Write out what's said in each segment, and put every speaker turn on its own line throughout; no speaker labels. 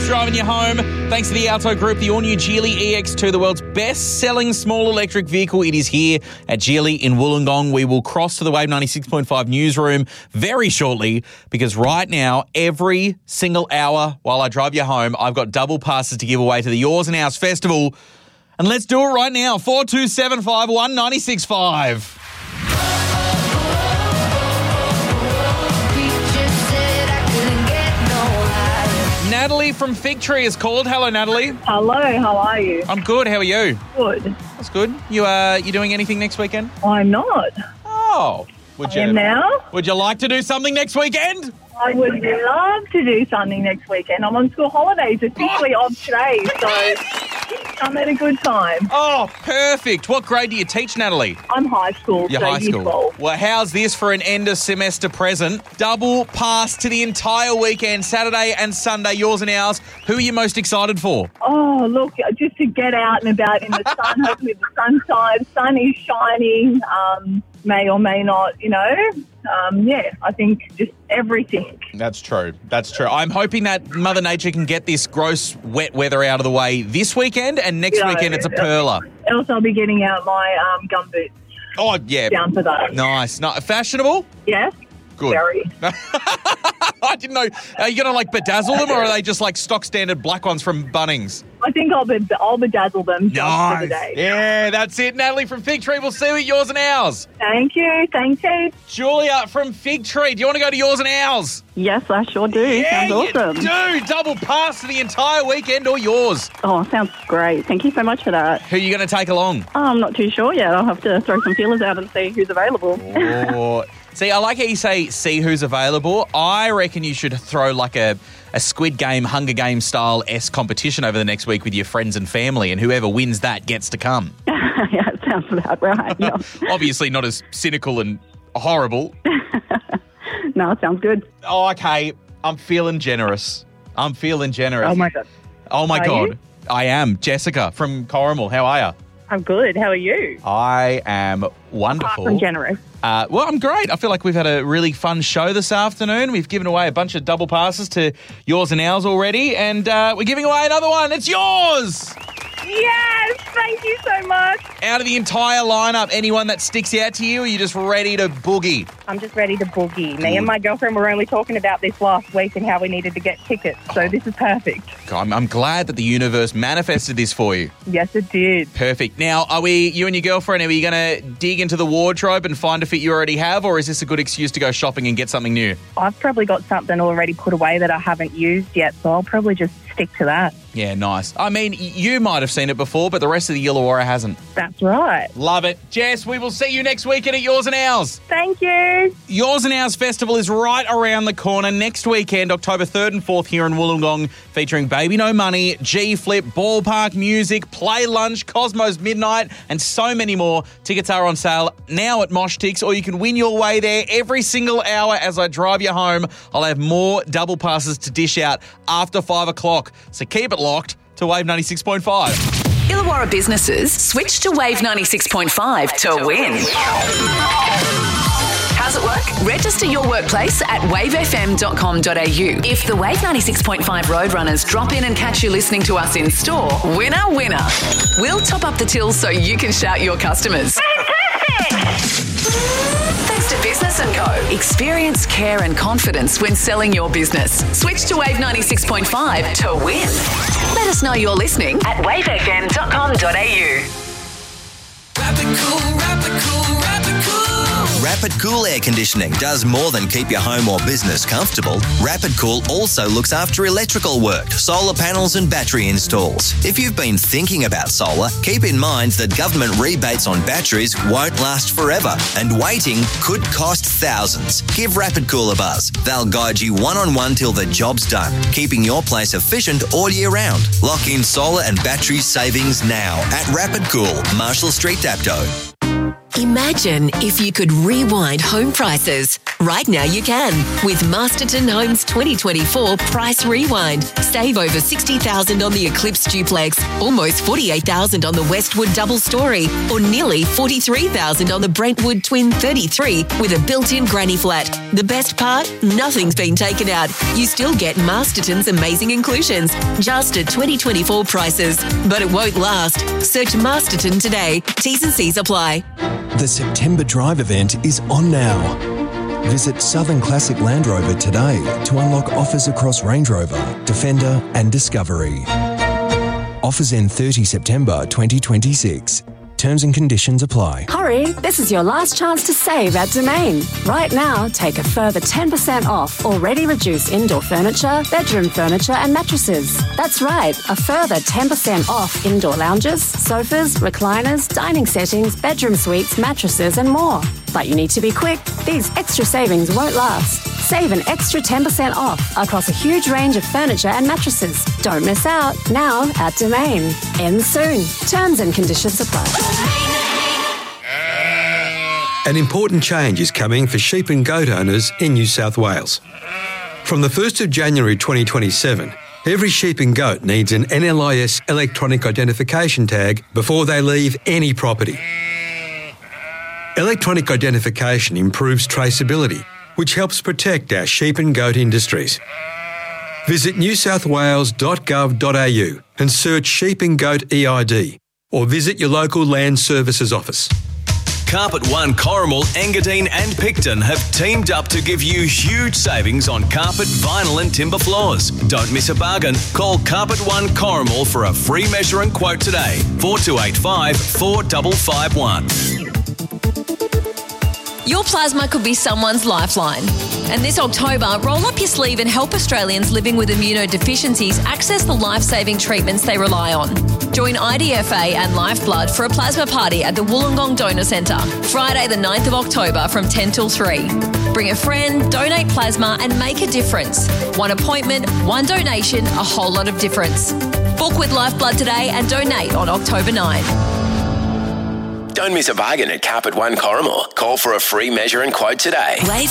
driving you home. Thanks to the Auto Group, the all-new Geely EX2, the world's best-selling small electric vehicle. It is here at Geely in Wollongong. We will cross to the Wave 96.5 newsroom very shortly because right now, every single hour while I drive you home, I've got double passes to give away to the Yours and Ours Festival. And let's do it right now. 4275 965. Natalie from Fig Tree is called. Hello, Natalie.
Hello, how are you?
I'm good. How are you?
Good.
That's good. You doing anything next weekend?
I'm not.
Oh.
I am now.
Would you like to do something next weekend?
I would love to do something next weekend. I'm on school holidays, officially off today, so I'm at a good time.
Oh, perfect. What grade do you teach, Natalie?
I'm high school,
You're
so
high
year
school.
12.
Well, how's this for an end of semester present? Double pass to the entire weekend, Saturday and Sunday, Yours and Ours. Who are you most excited for?
Oh, look, just to get out and about in the sun, hopefully the sunshine. Sun is shining, may or may not, I think just everything.
That's true. That's true. I'm hoping that Mother Nature can get this gross wet weather out of the way this weekend, and next weekend it's a perler.
Else I'll be getting out my gumboots.
Oh, yeah.
Down for that.
Nice. Fashionable?
Yes.
Good.
Very.
I didn't know. Are you going to bedazzle them, or are they just like stock standard black ones from Bunnings?
I think I'll bedazzle them just for the day.
Yeah, that's it. Natalie from Fig Tree. We'll see you at Yours and Ours.
Thank you. Thanks, Heath.
Julia from Fig Tree. Do you want to go to Yours and Ours?
Yes, I sure do.
Yeah,
sounds awesome.
You do. Double pass to the entire weekend or yours.
Oh, sounds great. Thank you so much for that.
Who are you going to take along?
I'm not too sure yet. I'll have to throw some feelers out and see who's available.
Oh. See, I like how you say see who's available. I reckon you should throw like a Squid Game, Hunger Games style-esque competition over the next week with your friends and family, and whoever wins that gets to come.
Yeah, it sounds about right. Yeah.
Obviously not as cynical and horrible.
No, it sounds good.
Oh, okay. I'm feeling generous.
Oh, my God.
Oh, my
Are
God.
you?
I am. Jessica from Corrimal. How are you?
I'm good. How are you?
I am wonderful.
Apart from generous.
Well, I'm great. I feel like we've had a really fun show this afternoon. We've given away a bunch of double passes to Yours and Ours already, and we're giving away another one. It's yours!
Yes, thank you so much.
Out of the entire lineup, anyone that sticks out to you, or are you just ready to boogie?
I'm just ready to boogie. Me and my girlfriend were only talking about this last week and how we needed to get tickets, so this is perfect.
I'm glad that the universe manifested this for you.
Yes, it did.
Perfect. Now, you and your girlfriend, are you going to dig into the wardrobe and find a fit you already have, or is this a good excuse to go shopping and get something new?
I've probably got something already put away that I haven't used yet, so I'll probably just stick to that.
Yeah, nice. I mean, you might have seen it before, but the rest of the Illawarra hasn't.
That's right.
Love it. Jess, we will see you next weekend at Yours and Ours.
Thank you.
Yours and Ours Festival is right around the corner next weekend, October 3rd and 4th here in Wollongong, featuring Baby No Money, G-Flip, Ballpark Music, Play Lunch, Cosmos Midnight, and so many more. Tickets are on sale now at Mosh Tix, or you can win your way there every single hour as I drive you home. I'll have more double passes to dish out after 5 o'clock, so keep it locked to Wave 96.5.
Illawarra businesses switch to Wave 96.5 to win. How's it work? Register your workplace at wavefm.com.au. If the Wave 96.5 Roadrunners drop in and catch you listening to us in store, winner, winner. We'll top up the till so you can shout your customers. Thanks to Business & Co. Experience, care and confidence when selling your business. Switch to Wave 96.5 to win. Let us know you're listening at wavefm.com.au.
Rapid Cool Air Conditioning does more than keep your home or business comfortable. Rapid Cool also looks after electrical work, solar panels and battery installs. If you've been thinking about solar, keep in mind that government rebates on batteries won't last forever, and waiting could cost thousands. Give Rapid Cool a buzz. They'll guide you one-on-one till the job's done, keeping your place efficient all year round. Lock in solar and battery savings now at Rapid Cool, Marshall Street, Dapto.
Imagine if you could rewind home prices. Right now you can with Masterton Homes 2024 Price Rewind. Save over $60,000 on the Eclipse Duplex, almost $48,000 on the Westwood Double Story, or nearly $43,000 on the Brentwood Twin 33 with a built-in granny flat. The best part? Nothing's been taken out. You still get Masterton's amazing inclusions, just at 2024 prices. But it won't last. Search Masterton today. T's and C's apply.
The September Drive event is on now. Visit Southern Classic Land Rover today to unlock offers across Range Rover, Defender and Discovery. Offers end 30 September 2026. Terms and conditions apply.
Hurry, this is your last chance to save at Domain. Right now, take a further 10% off already reduced indoor furniture, bedroom furniture and mattresses. That's right, a further 10% off indoor lounges, sofas, recliners, dining settings, bedroom suites, mattresses and more. But you need to be quick. These extra savings won't last. Save an extra 10% off across a huge range of furniture and mattresses. Don't miss out. Now at Domain. Ends soon. Terms and conditions apply.
An important change is coming for sheep and goat owners in New South Wales. From the 1st of January 2027, every sheep and goat needs an NLIS electronic identification tag before they leave any property. Electronic identification improves traceability, which helps protect our sheep and goat industries. Visit newsouthwales.gov.au and search sheep and goat EID, or visit your local land services office.
Carpet One, Corrimal, Engadine and Picton have teamed up to give you huge savings on carpet, vinyl and timber floors. Don't miss a bargain. Call Carpet One Corrimal for a free measure and quote today. 4285 4551.
Your plasma could be someone's lifeline. And this October, roll up your sleeve and help Australians living with immunodeficiencies access the life-saving treatments they rely on. Join IDFA and Lifeblood for a plasma party at the Wollongong Donor Centre, Friday the 9th of October from 10 till 3. Bring a friend, donate plasma and make a difference. One appointment, one donation, a whole lot of difference. Book with Lifeblood today and donate on October 9.
Don't miss a bargain at Carpet One Corrimal. Call for a free measure and quote today.
Wave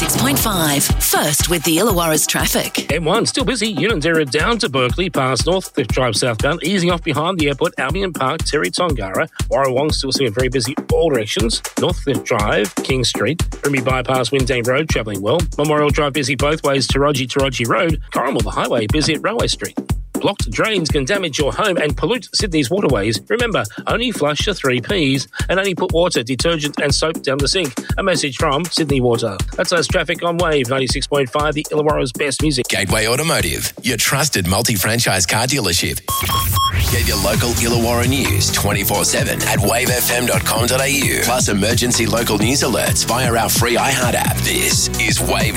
96.5. First with the Illawarra's traffic.
M1 still busy. Unanderra down to Berkeley past Northcliffe Drive southbound. Easing off behind the airport. Albion Park, Terry Tongara. Warrawong still seeing very busy all directions. Northcliffe Drive, King Street. Brimby Bypass, Windang Road travelling well. Memorial Drive busy both ways. Taroji Road. Corrimal the highway busy at Railway Street. Blocked drains can damage your home and pollute Sydney's waterways. Remember, only flush the 3 Ps and only put water, detergent and soap down the sink. A message from Sydney Water. That's us traffic on Wave 96.5, the Illawarra's best music.
Gateway Automotive, your trusted multi-franchise car dealership. Get your local Illawarra news 24/7 at wavefm.com.au. Plus emergency local news alerts via our free iHeart app. This is Wave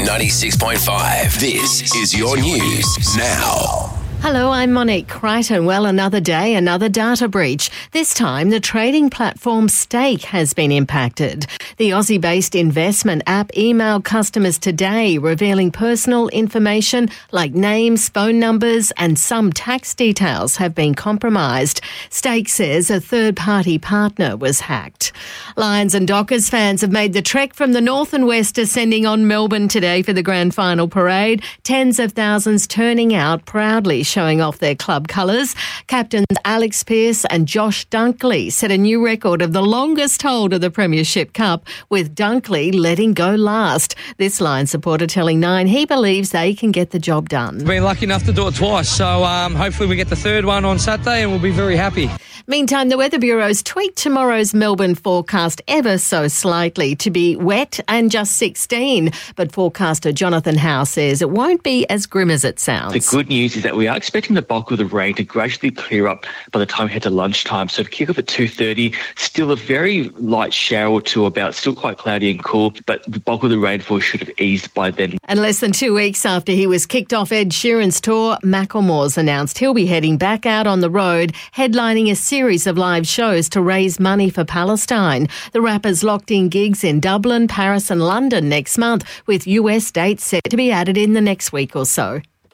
96.5. This is your news now.
Hello, I'm Monique Crichton. Well, another day, another data breach. This time, the trading platform Stake has been impacted. The Aussie-based investment app emailed customers today, revealing personal information like names, phone numbers and some tax details have been compromised. Stake says a third-party partner was hacked. Lions and Dockers fans have made the trek from the north and west, descending on Melbourne today for the grand final parade. Tens of thousands turning out proudly, showing off their club colours. Captains Alex Pearce and Josh Dunkley set a new record of the longest hold of the Premiership Cup, with Dunkley letting go last. This Lions supporter telling Nine he believes they can get the job done.
Been lucky enough to do it twice, so hopefully we get the third one on Saturday and we'll be very happy.
Meantime, the Weather Bureau's tweaked tomorrow's Melbourne forecast ever so slightly to be wet and just 16. But forecaster Jonathan Howe says it won't be as grim as it sounds.
The good news is that we are expecting the bulk of the rain to gradually clear up by the time we head to lunchtime. So to kick off at 2:30, still a very light shower or two about, still quite cloudy and cool, but the bulk of the rainfall should have eased by then.
And less than 2 weeks after he was kicked off Ed Sheeran's tour, Macklemore's announced he'll be heading back out on the road, headlining a series of live shows to raise money for Palestine. The rapper's locked in gigs in Dublin, Paris and London next month, with US dates set to be added in the next week or so.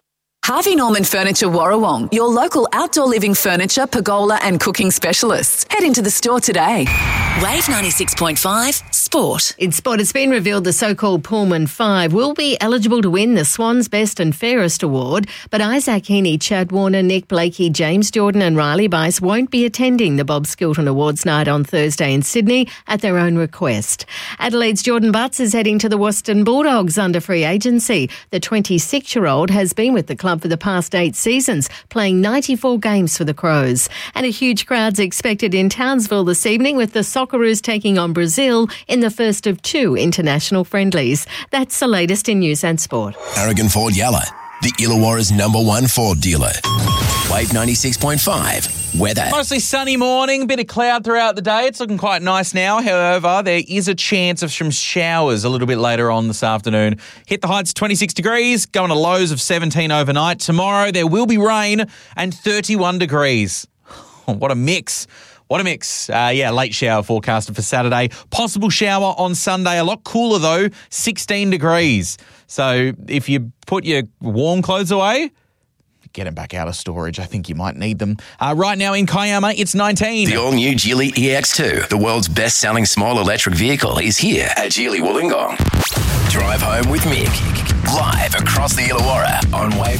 Harvey Norman Furniture Warrawong, your local outdoor living furniture, pergola and cooking specialists. Head into the store today.
Wave 96.5 Sport.
In sport, it's been revealed the so-called Pullman Five will be eligible to win the Swans Best and Fairest Award, but Isaac Heaney, Chad Warner, Nick Blakey, James Jordan and Riley Bice won't be attending the Bob Skilton Awards night on Thursday in Sydney at their own request. Adelaide's Jordan Butts is heading to the Western Bulldogs under free agency. The 26-year-old has been with the club for the past 8 seasons, playing 94 games for the Crows. And a huge crowd's expected in Townsville this evening with the Socceroos taking on Brazil in the first of 2 international friendlies. That's the latest in news and sport.
Aragon Ford Yalla, the Illawarra's #1 Ford dealer. Wave 96.5 weather.
Mostly sunny morning, bit of cloud throughout the day. It's looking quite nice now. However, there is a chance of some showers a little bit later on this afternoon. Hit the heights 26 degrees, going to lows of 17 overnight. Tomorrow there will be rain and 31 degrees. What a mix. What a mix. Late shower forecasted for Saturday. Possible shower on Sunday. A lot cooler though, 16 degrees. So if you put your warm clothes away, get them back out of storage. I think you might need them. Right now in Kiama, it's 19.
The all-new Geely EX2, the world's best-selling small electric vehicle, is here at Geely Wollongong. Drive home with Mick. Live across the Illawarra on Wave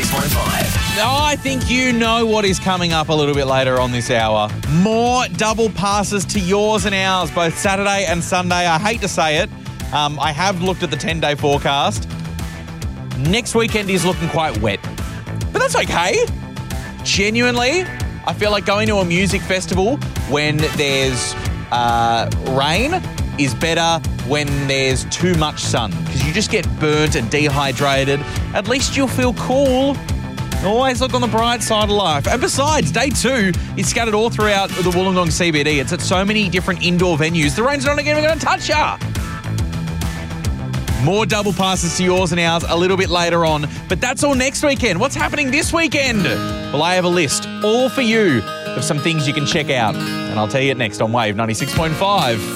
96.5.
No, I think you know what is coming up a little bit later on this hour. More double passes to yours and ours, both Saturday and Sunday. I hate to say it. I have looked at the 10-day forecast. Next weekend is looking quite wet. But that's okay. Genuinely, I feel like going to a music festival when there's rain is better when there's too much sun because you just get burnt and dehydrated. At least you'll feel cool. Always look on the bright side of life. And besides, day 2 is scattered all throughout the Wollongong CBD. It's at so many different indoor venues. The rain's not even going to touch ya. More double passes to yours and ours a little bit later on. But that's all next weekend. What's happening this weekend? Well, I have a list all for you of some things you can check out. And I'll tell you it next on Wave 96.5.